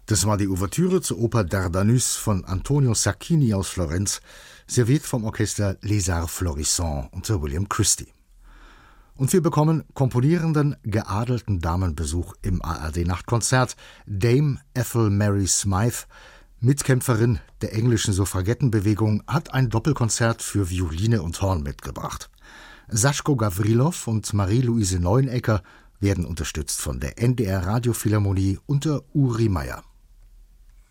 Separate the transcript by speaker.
Speaker 1: Das war die Ouvertüre zur Oper Dardanus von Antonio Sacchini aus Florenz, serviert vom Orchester Les Arts Florissants unter William Christie. Und wir bekommen komponierenden, geadelten Damenbesuch im ARD-Nachtkonzert. Dame Ethel Mary Smythe, Mitkämpferin der englischen Suffragettenbewegung, hat ein Doppelkonzert für Violine und Horn mitgebracht. Saschko Gawrilow und Marie-Louise Neunecker werden unterstützt von der NDR Radiophilharmonie unter Uri Meier.